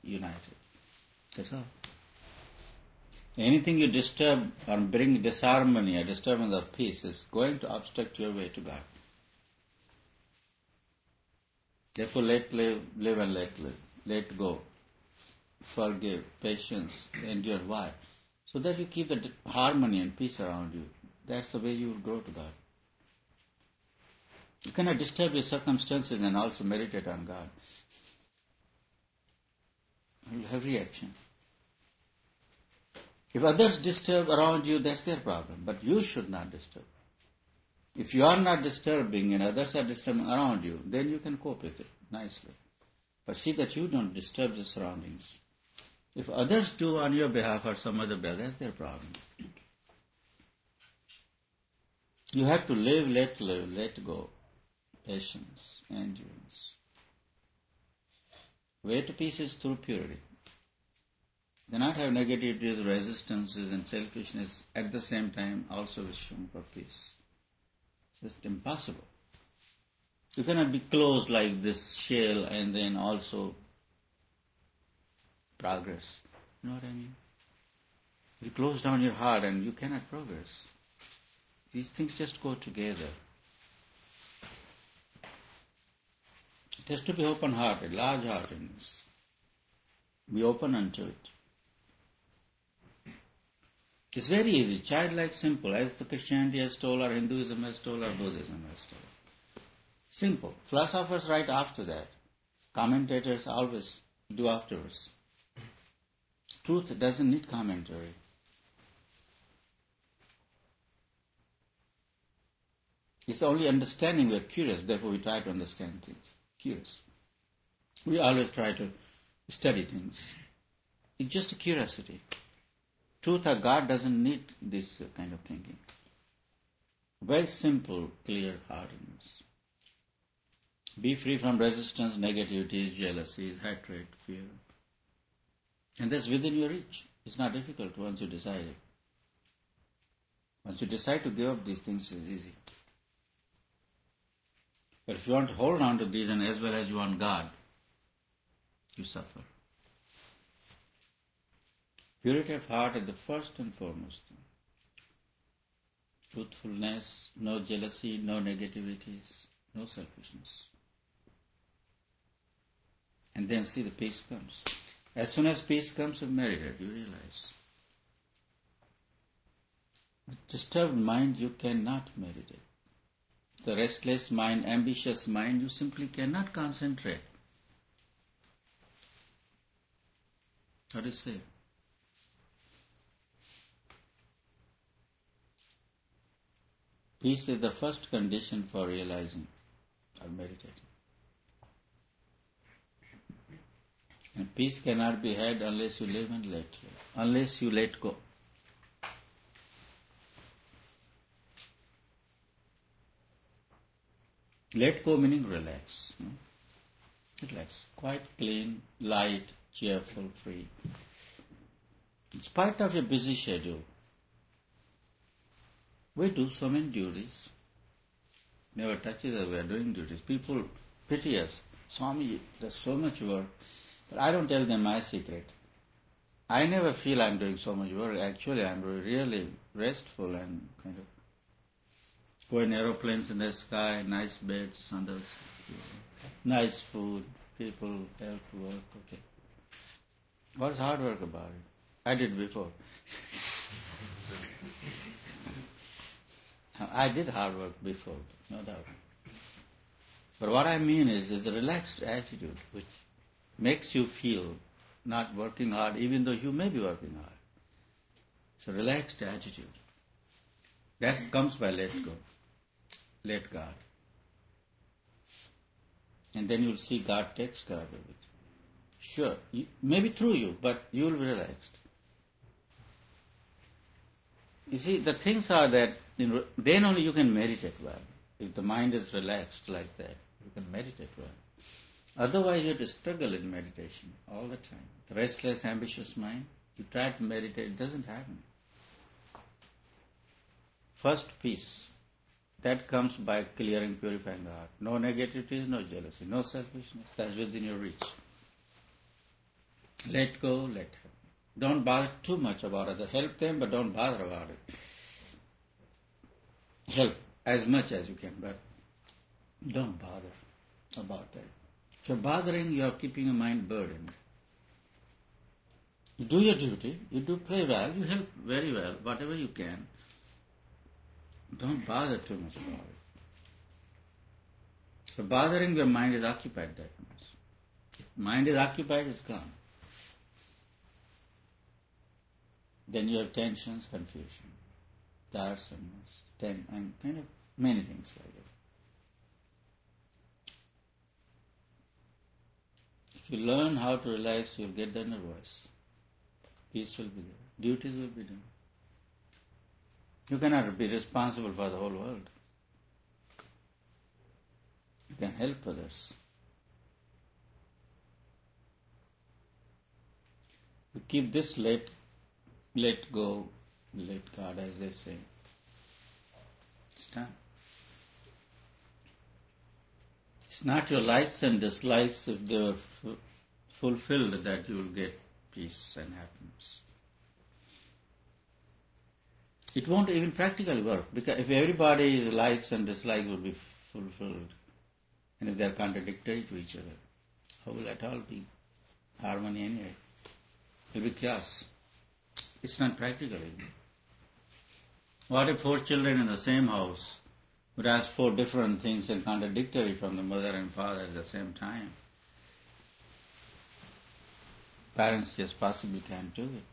united. That's all. Anything you disturb or bring disharmony or disturbance of peace is going to obstruct your way to God. Therefore, live and let live. Let go. Forgive, patience, endure. Why? So that you keep the harmony and peace around you. That's the way you will grow to God. You cannot disturb your circumstances and also meditate on God. You will have reaction. If others disturb around you, that's their problem. But you should not disturb. If you are not disturbing and others are disturbing around you, then you can cope with it nicely. But see that you don't disturb the surroundings. If others do on your behalf or some other behalf, that's their problem. You have to live, let go. Patience, endurance. Way to peace is through purity. You cannot have negativities, resistances and selfishness at the same time also wishing for peace. It's just impossible. You cannot be closed like this shell and then also progress. You know what I mean? You close down your heart and you cannot progress. These things just go together. It has to be open-hearted, large-heartedness. Be open unto it. It's very easy, childlike, simple, as the Christianity has told, or Hinduism has told, or Buddhism has told. Simple. Philosophers write after that. Commentators always do afterwards. Truth doesn't need commentary. It's only understanding we're curious, therefore we try to understand things. Curious. We always try to study things. It's just a curiosity. Truth or God doesn't need this kind of thinking. Very simple, clear-heartedness. Be free from resistance, negativities, jealousies, hatred, fear. And that's within your reach. It's not difficult once you decide it. Once you decide to give up these things, it's easy. But if you want to hold on to these and as well as you want God, you suffer. Purity of heart is the first and foremost thing. Truthfulness, no jealousy, no negativities, no selfishness. And then see the peace comes. As soon as peace comes, you meditate, you realize. With disturbed mind, you cannot meditate. The restless mind, ambitious mind, you simply cannot concentrate. What do you say? Peace is the first condition for realizing or meditating. And peace cannot be had unless you live and let go, unless you let go. Let go meaning relax. No? Relax. Quite clean, light, cheerful, free. In spite of your busy schedule, we do so many duties. Never touches us, we are doing duties. People pity us. Swami, there's so much work. But I don't tell them my secret. I never feel I'm doing so much work. Actually, I'm really restful and kind of go in aeroplanes in the sky, nice beds, nice food, people help work, okay. What's hard work about it? I did before. I did hard work before, no doubt. But what I mean is a relaxed attitude which makes you feel not working hard even though you may be working hard. It's a relaxed attitude. That comes by let go. Let God. And then you'll see God takes care of everything. Sure, maybe through you, but you'll be relaxed. You see, the things are that then only you can meditate well. If the mind is relaxed like that, you can meditate well. Otherwise, you have to struggle in meditation all the time. The restless, ambitious mind, you try to meditate, it doesn't happen. First, peace. That comes by clearing, purifying the heart. No negativities, no jealousy, no selfishness. That's within your reach. Let go, let happen. Don't bother too much about it. Help them, but don't bother about it. Help as much as you can, but don't bother about that. If you're bothering, you're keeping your mind burdened. You do your duty, you do play well, you help very well, whatever you can. Don't bother too much about it. So bothering your mind is occupied that much. If mind is occupied, it's gone. Then you have tensions, confusion, tiresomeness, and kind of many things like that. If you learn how to relax, you'll get the inner voice. Peace will be there. Duties will be done. You cannot be responsible for the whole world. You can help others. You keep this let go, let God, as they say. It's done. It's not your likes and dislikes, if they are fulfilled, that you will get peace and happiness. It won't even practically work, because if everybody's likes and dislikes will be fulfilled, and if they are contradictory to each other, how will at all be harmony anyway? It will be chaos. It's not practical. What if 4 children in the same house would ask 4 different things and contradictory from the mother and father at the same time? Parents just possibly can't do it.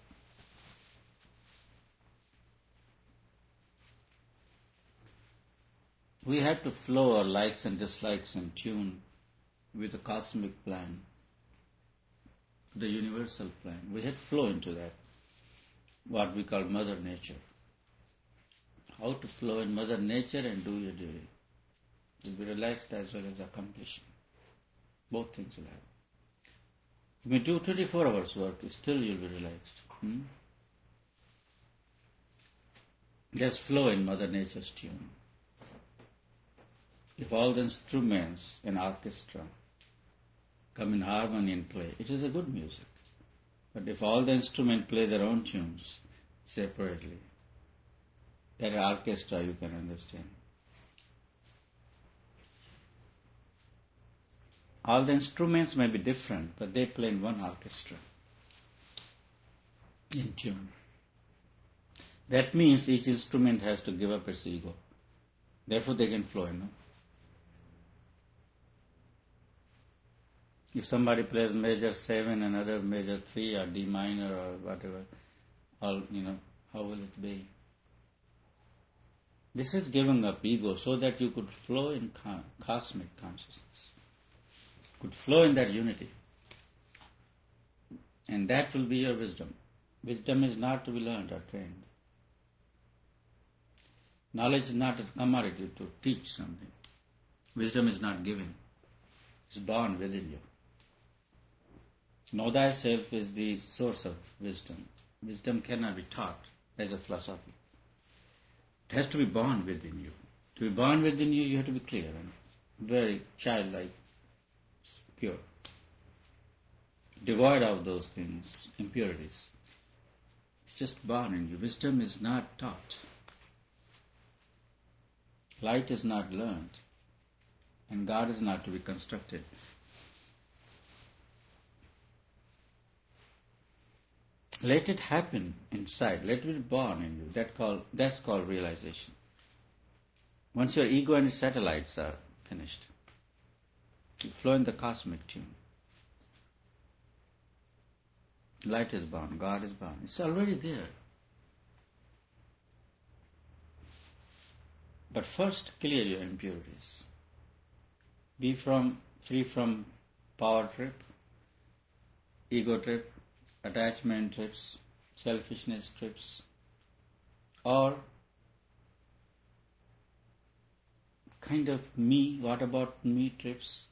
We have to flow our likes and dislikes in tune with the cosmic plan, the universal plan. We have to flow into that, what we call Mother Nature. How to flow in Mother Nature and do your duty. You'll be relaxed as well as accomplishing. Both things will happen. If you do 24 hours work, still you'll be relaxed. Just flow in Mother Nature's tune. If all the instruments in orchestra come in harmony and play, it is a good music. But if all the instruments play their own tunes separately, that orchestra you can understand. All the instruments may be different, but they play in one orchestra, in tune. That means each instrument has to give up its ego. Therefore they can flow, If somebody plays major 7, another major 3, or D minor, or whatever, how will it be? This is giving up ego so that you could flow in cosmic consciousness, could flow in that unity. And that will be your wisdom. Wisdom is not to be learned or trained. Knowledge is not a commodity to teach something. Wisdom is not given. It's born within you. Know thyself is the source of wisdom. Wisdom cannot be taught as a philosophy. It has to be born within you. To be born within you, you have to be clear and very childlike, pure. Devoid of those things, impurities. It's just born in you. Wisdom is not taught. Light is not learned. And God is not to be constructed. Let it happen inside. Let it be born in you. That's called realization. Once your ego and its satellites are finished, you flow in the cosmic tune. Light is born. God is born. It's already there. But first, clear your impurities. Be free from power trip, ego trip, attachment trips, selfishness trips, or kind of me, what about me trips.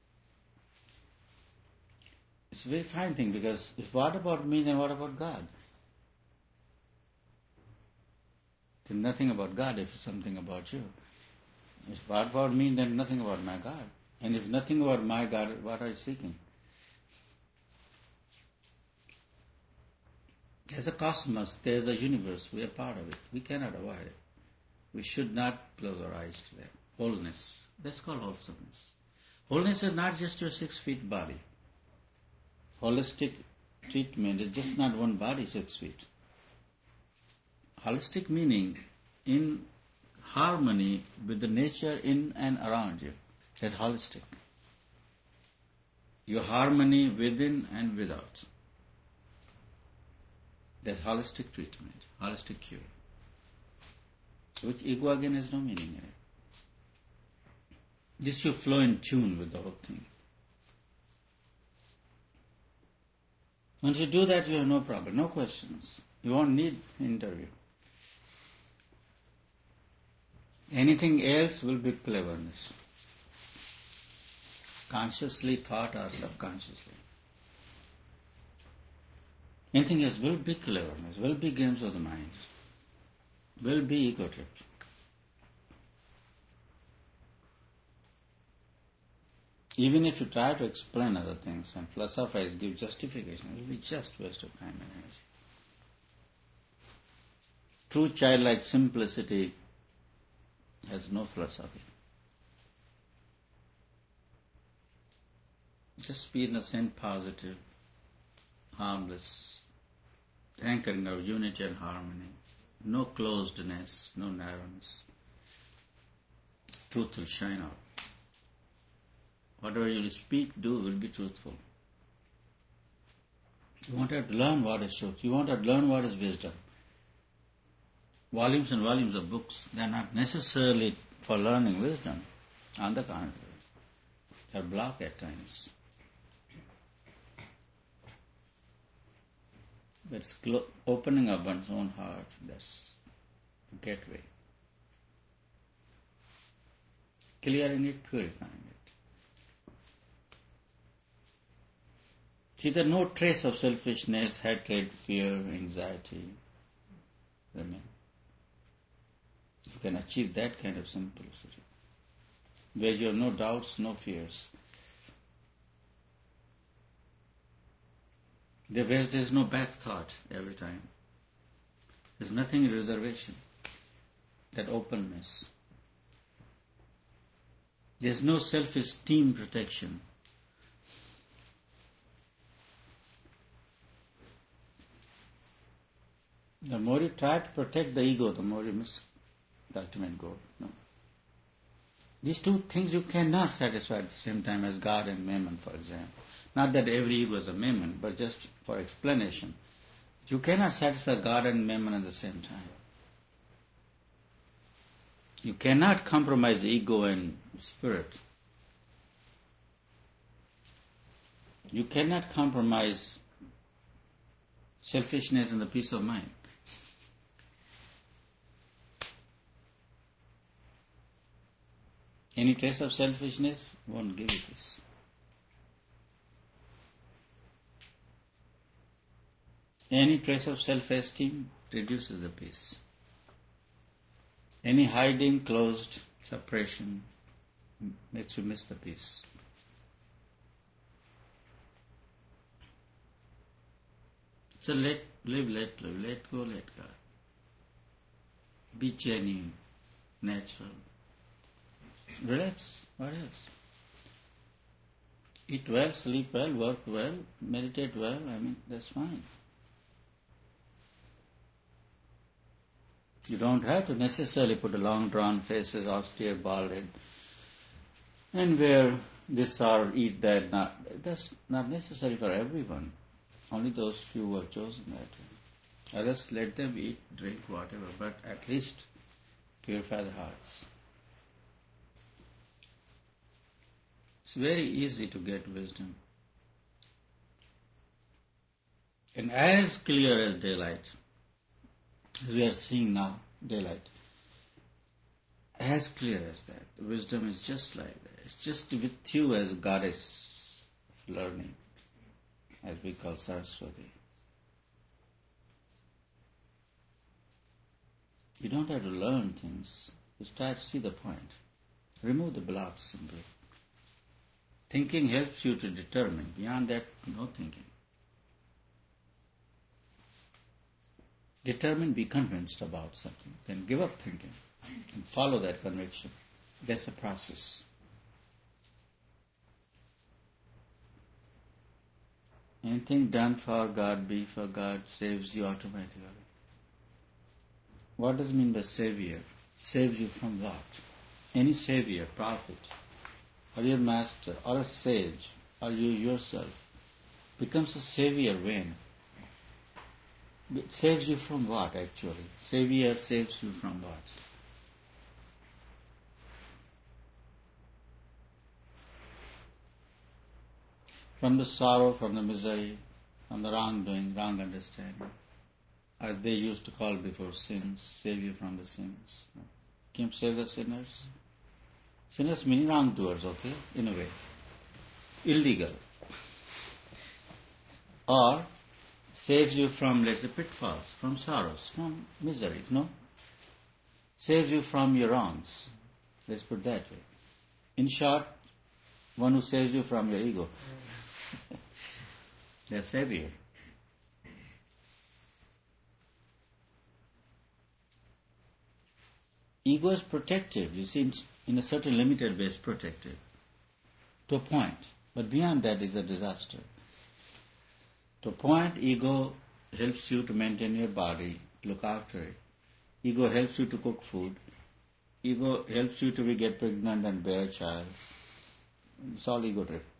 It's a very fine thing, because if what about me, then what about God? There's nothing about God if it's something about you. If what about me, then nothing about my God. And if nothing about my God, what are you seeking? There's a cosmos, there's a universe, we are part of it. We cannot avoid it. We should not close our eyes to that. Wholeness, that's called wholesomeness. Wholeness is not just your 6 feet body. Holistic treatment is just not one body 6 feet. Holistic meaning in harmony with the nature in and around you. That's holistic. Your harmony within and without. That's holistic treatment, holistic cure. Which ego again has no meaning in it. Just you flow in tune with the whole thing. Once you do that, you have no problem, no questions. You won't need interview. Anything else will be cleverness. Consciously thought or subconsciously. Anything else will be cleverness, will be games of the mind, will be ego trip. Even if you try to explain other things and philosophize, give justification, it will be just waste of time and energy. True childlike simplicity has no philosophy. Just be innocent, positive, harmless, anchoring of unity and harmony. No closedness, no narrowness. Truth will shine out. Whatever you will speak, do will be truthful. You want to learn what is truth. You want to learn what is wisdom. Volumes and volumes of books, they are not necessarily for learning wisdom. On the contrary, they are blocked at times. But it's opening up one's own heart, that's the gateway. Clearing it, purifying it. See, there no trace of selfishness, hatred, fear, anxiety remain. You can achieve that kind of simplicity, where you have no doubts, no fears. Where there is no back thought every time. There's nothing in reservation. That openness. There's no self-esteem protection. The more you try to protect the ego, the more you miss the ultimate goal. No. These two things you cannot satisfy at the same time as God and Mammon, for example. Not that every ego is a Mammon, but just for explanation. You cannot satisfy God and Mammon at the same time. You cannot compromise ego and spirit. You cannot compromise selfishness and the peace of mind. Any trace of selfishness won't give you peace. Any trace of self-esteem reduces the peace. Any hiding, closed, suppression makes you miss the peace. So live, let go, let God. Be genuine, natural. Relax. What else? Eat well, sleep well, work well, meditate well. That's fine. You don't have to necessarily put a long drawn faces, austere, bald head, and wear this or eat that. That's not necessary for everyone. Only those few who have chosen that. Others, let them eat, drink, whatever, but at least purify the hearts. It's very easy to get wisdom. And as clear as daylight, as we are seeing now, daylight, as clear as that, wisdom is just like that. It's just with you as goddess of learning, as we call Saraswati. You don't have to learn things. Just try to see the point. Remove the blocks simply. Thinking helps you to determine. Beyond that, no thinking. determined, be convinced about something, then give up thinking and follow that conviction. That's the process. Anything done for God, be for God, saves you automatically. What does it mean by savior? Saves you from what? Any savior, prophet, or your master, or a sage, or you yourself, becomes a savior when? It saves you from what actually? Savior saves you from what? From the sorrow, from the misery, from the wrongdoing, wrong understanding. As they used to call before sins, save you from the sins. Can you save the sinners? Sinners meaning wrongdoers, okay, in a way. Illegal. Or saves you from, let's say, pitfalls, from sorrows, from miseries, no? Saves you from your wrongs. Let's put it that way. In short, one who saves you from your ego. They're savior. Ego is protective. You see, in a certain limited way, it's protective. To a point. But beyond that is a disaster. To a point, ego helps you to maintain your body, look after it. Ego helps you to cook food. Ego helps you to get pregnant and bear a child. It's all ego trip.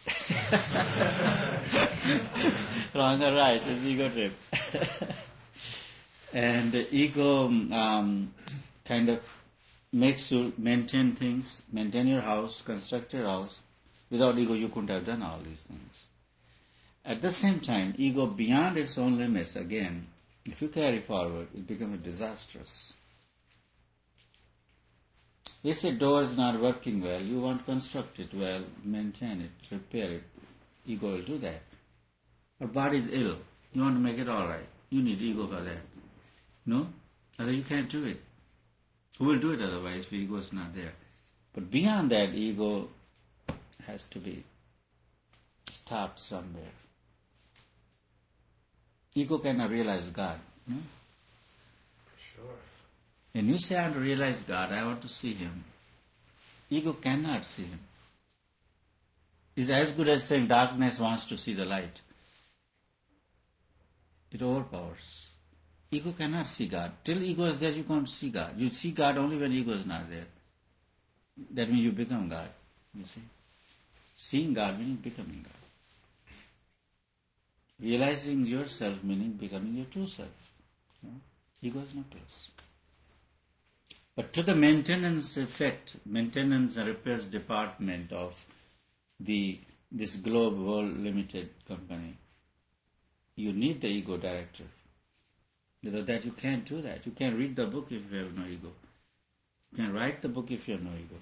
Wrong or right, it's ego trip. And ego kind of makes you maintain things, maintain your house, construct your house. Without ego, you couldn't have done all these things. At the same time, ego beyond its own limits, again, if you carry forward, it becomes disastrous. If a door is not working well, you want to construct it well, maintain it, repair it. Ego will do that. Our body is ill. You want to make it all right. You need ego for that. No? Otherwise you can't do it. Who will do it otherwise if ego is not there? But beyond that, ego has to be stopped somewhere. Ego cannot realize God. No? Sure. When you say I want to realize God, I want to see Him, ego cannot see Him. It's as good as saying darkness wants to see the light. It overpowers. Ego cannot see God. Till ego is there, you can't see God. You see God only when ego is not there. That means you become God. You see? Seeing God meaning becoming God. Realizing yourself meaning becoming your true self. No? Ego has no place. But to the maintenance effect, maintenance and repairs department of this Globe World Limited company, you need the ego director. Without that you can't do that. You can't read the book if you have no ego. You can't write the book if you have no ego.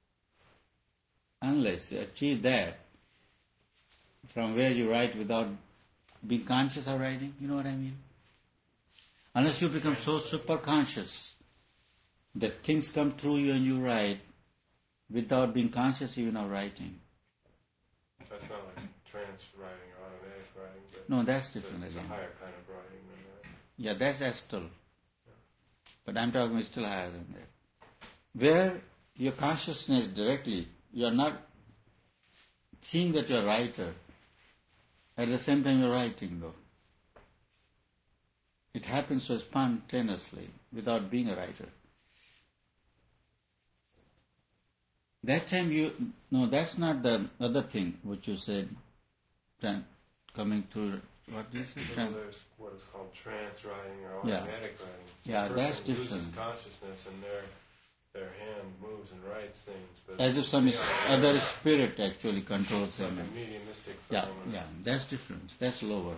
Unless you achieve that, from where you write without being conscious of writing, you know what I mean? Unless you become so super conscious that things come through you and you write without being conscious even of writing. That's not like trance writing or automatic writing. But No, that's different it's again. a higher kind of writing than that. Yeah, that's astral. But I'm talking still higher than that. Where your consciousness directly, you are not seeing that you're a writer. At the same time you're writing though. It happens so spontaneously without being a writer. That time no, that's not the other thing which you said, coming through, what do you say? There's what is called trance writing or automatic writing. So yeah, the that's person different. uses consciousness and their hand moves and writes things. But As if some other spirit actually controls them. Like a mediumistic Yeah, phenomenon. that's different. That's lower.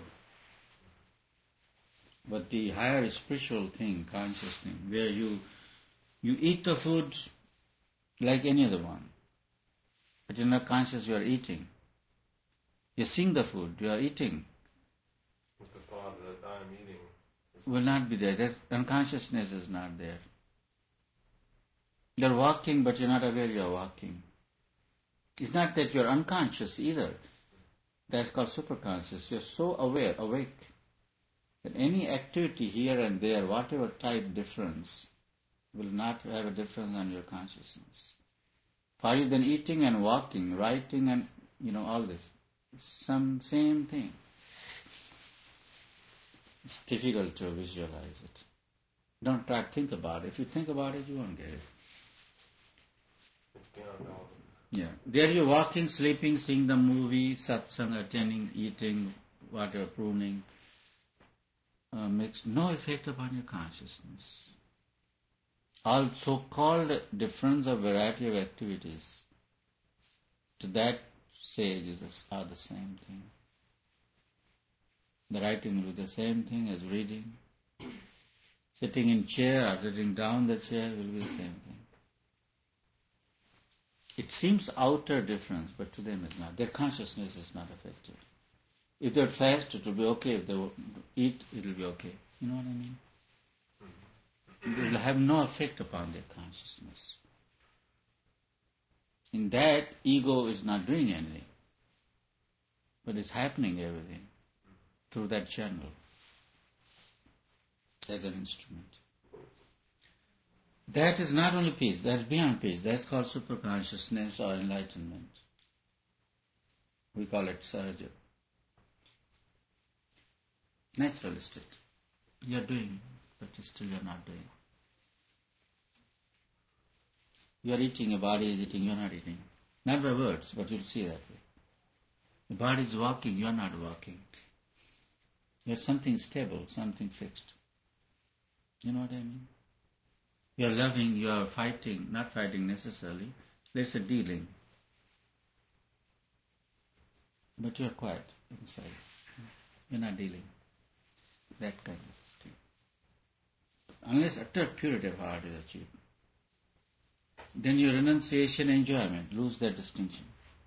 But the higher spiritual thing, conscious thing, where you eat the food like any other one, but you're not conscious you are eating. You're seeing the food, you are eating. With the thought that I'm eating. Will not be there. That unconsciousness is not there. You're walking, but you're not aware you're walking. It's not that you're unconscious either. That's called superconscious. You're so aware, awake, That any activity here and there, whatever type difference, will not have a difference on your consciousness. For you then eating and walking, writing and, all this, same thing. It's difficult to visualize it. Don't try to think about it. If you think about it, you won't get it. It's beyond all. Yeah. There you're walking, sleeping, seeing the movie, satsang, attending, eating, whatever, pruning, makes no effect upon your consciousness. All so-called difference of variety of activities to that stage are the same thing. The writing will be the same thing as reading. Sitting in chair or sitting down the chair will be the same thing. It seems outer difference, but to them it's not. Their consciousness is not affected. If they fast, it will be okay. If they eat, it will be okay. You know what I mean? It will have no effect upon their consciousness. In that, ego is not doing anything, but it's happening everything through that channel as an instrument. That is not only peace, that's beyond peace. That's called superconsciousness or enlightenment. We call it sahaja. Naturalistic. You're doing, but still you're not doing. You're eating, your body is eating, you're not eating. Not by words, but you'll see that way. The body is walking, you're not walking. You're something stable, something fixed. You know what I mean? You're loving, you're fighting, not fighting necessarily. There's a dealing. But you're quiet inside. You're not dealing. That kind of thing. Unless utter purity of heart is achieved, then your renunciation, enjoyment, lose that distinction.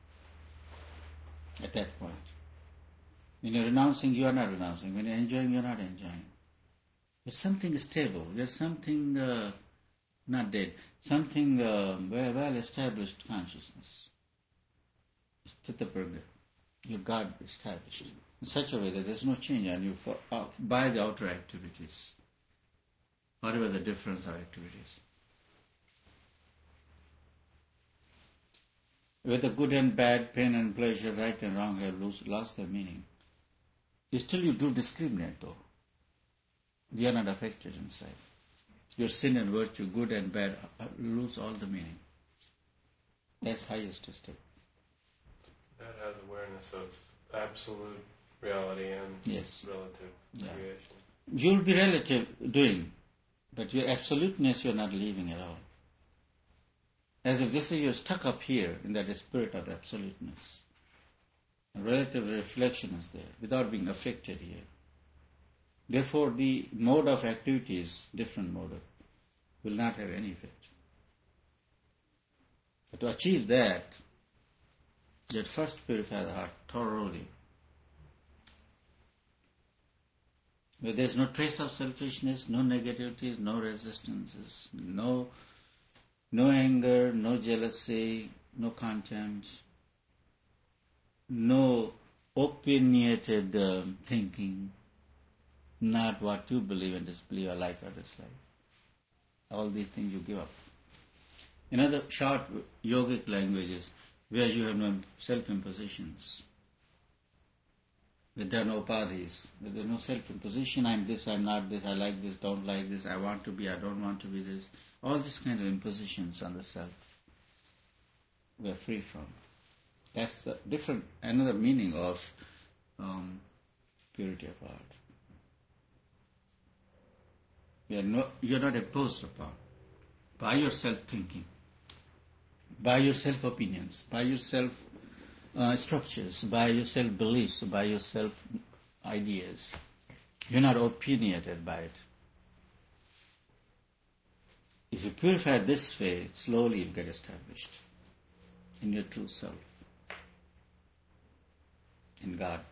At that point. When you're renouncing, you are not renouncing. When you're enjoying, you're not enjoying. There's something stable. There's something not dead. Something very well established consciousness. Sthitapragya. Your God established. In such a way that there's no change on you by the outer activities. Whatever the difference of activities. Whether good and bad, pain and pleasure, right and wrong have lost their meaning. Still you do discriminate though. We are not affected inside. Your sin and virtue, good and bad, lose all the meaning. That's highest state. That has awareness of absolute reality and relative creation. You'll be relative doing, but your absoluteness you're not leaving at all. As if this is you're stuck up here in that spirit of absoluteness. A relative reflection is there without being affected here. Therefore, the mode of activity is different mode will not have any effect. But to achieve that, you first purify the heart thoroughly. Where there is no trace of selfishness, no negativities, no resistances, no anger, no jealousy, no contempt, no opinionated thinking, not what you believe and disbelieve or like or dislike. All these things you give up. In other short yogic languages, where you have no self-impositions, where there are no upadhis, where there is no self-imposition, I'm this, I'm not this, I like this, don't like this, I want to be, I don't want to be this. All these kind of impositions on the self, we are free from. That's the different, another meaning of purity of heart. You're not imposed upon by your self-thinking, by your self-opinions, by your self-structures, by your self-beliefs, by your self-ideas. You're not opinionated by it. If you purify this way, slowly you'll get established in your true self, in God.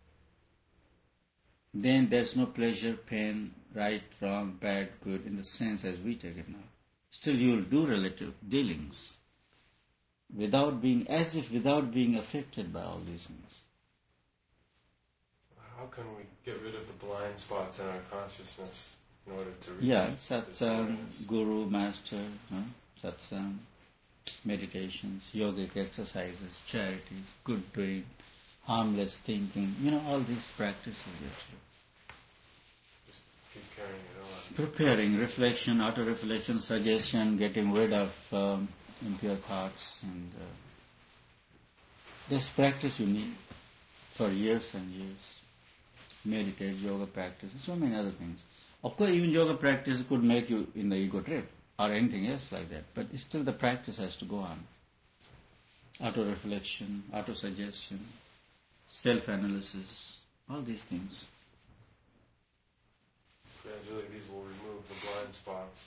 Then there's no pleasure, pain, right, wrong, bad, good, in the sense as we take it now. Still you will do relative dealings without being affected by all these things. How how can we get rid of the blind spots in our consciousness in order to reach Yeah, this satsang, awareness? guru, master, satsang, meditations, yogic exercises, charities, good doing, harmless thinking, all these practices we have to do. Just keep carrying it on. Preparing, reflection, auto-reflection, suggestion, getting rid of impure thoughts, and this practice you need for years and years. Meditate, yoga practice, so many other things. Of course, even yoga practice could make you in the ego trip or anything else like that, but still the practice has to go on. Auto-reflection, auto-suggestion, self-analysis, all these things. Gradually these will remove the blind spots.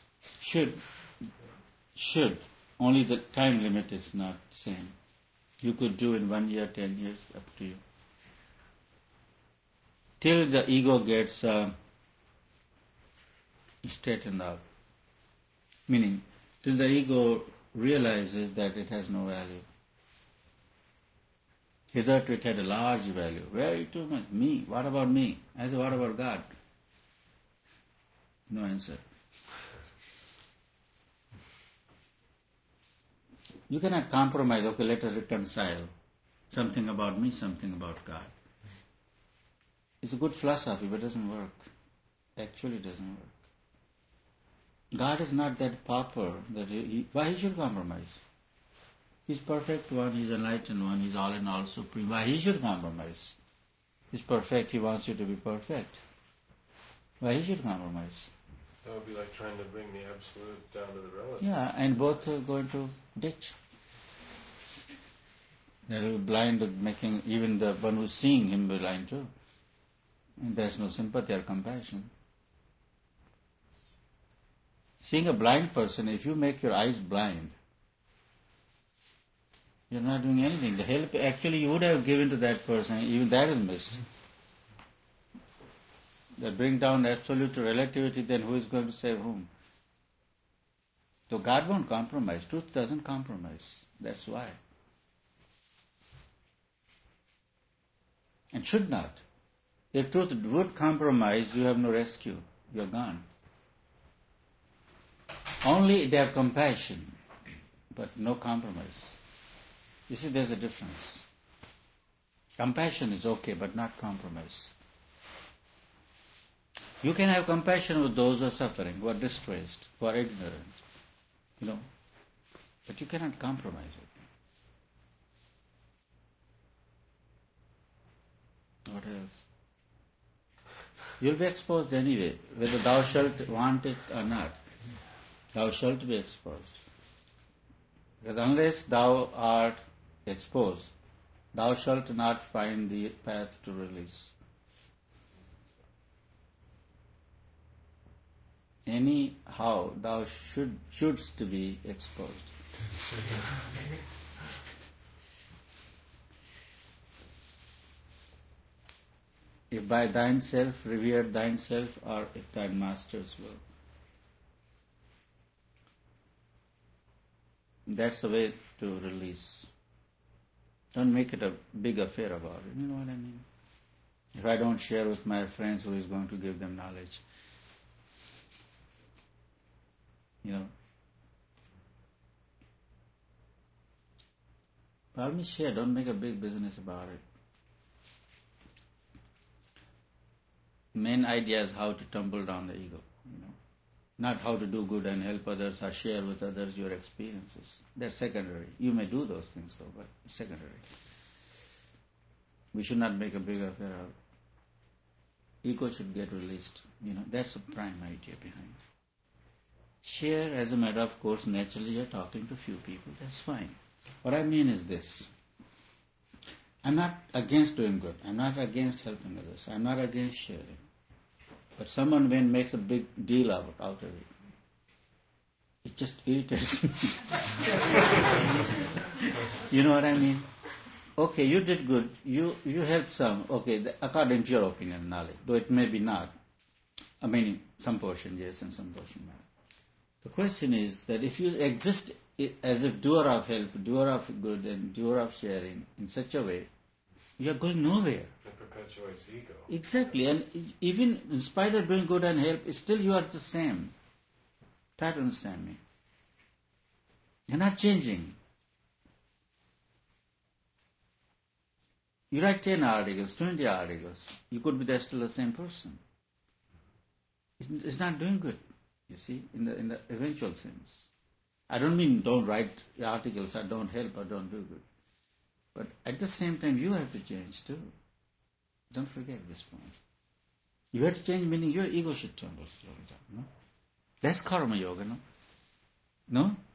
Should. Only the time limit is not the same. You could do in 1 year, 10 years, up to you. Till the ego gets straightened out. Meaning, till the ego realizes that it has no value. Hitherto it had a large value. Very too much. Me. What about me? I said, what about God? No answer. You cannot compromise, okay, let us reconcile. Something about me, something about God. It's a good philosophy, but it doesn't work. Actually it doesn't work. God is not that pauper that why he should compromise? He's perfect one, he's enlightened one, he's all in all supreme. Why he should compromise? He's perfect, he wants you to be perfect. Why he should compromise? That would be like trying to bring the absolute down to the relative. Yeah, and both are going to ditch. They'll be blind, making even the one who's seeing him be blind too. And there's no sympathy or compassion. Seeing a blind person, if you make your eyes blind, you're not doing anything. The help actually you would have given to that person, even that is missed. That bring down absolute relativity, then who is going to save whom? So God won't compromise. Truth doesn't compromise. That's why. And should not. If truth would compromise, you have no rescue. You're gone. Only they have compassion, but no compromise. You see, there's a difference. Compassion is okay, but not compromise. You can have compassion with those who are suffering, who are distressed, who are ignorant, but you cannot compromise it. What else? You'll be exposed anyway, whether thou shalt want it or not. Thou shalt be exposed. Because unless thou art exposed, thou shalt not find the path to release. Anyhow, thou shouldst to be exposed. If by thine self, revere thine self, or if thine master's will. That's the way to release. Don't make it a big affair about it. You know what I mean? If I don't share with my friends, who is going to give them knowledge? Probably share, don't make a big business about it. Main idea is how to tumble down the ego, Not how to do good and help others or share with others your experiences. That's secondary. You may do those things though, but it's secondary. We should not make a big affair out of it. Ego should get released. That's the prime idea behind it. Share, as a matter of course, naturally you're talking to few people, that's fine. What I mean is this. I'm not against doing good. I'm not against helping others. I'm not against sharing. But someone when makes a big deal out of it, it just irritates me. You know what I mean? Okay, you did good. You helped some. Okay, according to your opinion, knowledge. Though it may be not. I mean, some portion yes and some portion no. The question is that if you exist as a doer of help, doer of good and doer of sharing in such a way You are going nowhere. It perpetuates ego. Exactly. And even in spite of doing good and help, still you are the same. Try to understand me. You're not changing. You write 10 articles, 20 articles. You could be still the same person. It's not doing good, you see, in the eventual sense. I don't mean don't write articles or don't help or don't do good. But at the same time, you have to change too. Don't forget this point. You have to change, meaning your ego should tumble slowly down. No? That's karma yoga, no? No?